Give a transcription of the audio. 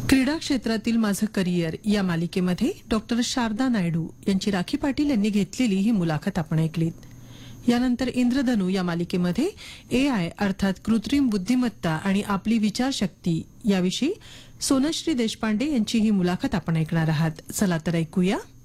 क्रीडा क्षेत्रातील माझं करिअर या मालिकेमध्ये डॉक्टर शारदा नायडू यांची राखी पाटील यांनी घेतलेली ही मुलाखत आपण ऐकलीत। यानंतर इंद्रधनु या मालिकेमध्ये एआय अर्थात कृत्रिम बुद्धिमत्ता आणि आपली विचारशक्ती याविषयी सोनश्री देशपांडे यांची ही मुलाखत आपण ऐकणार आहात। चला तर ऐकूया।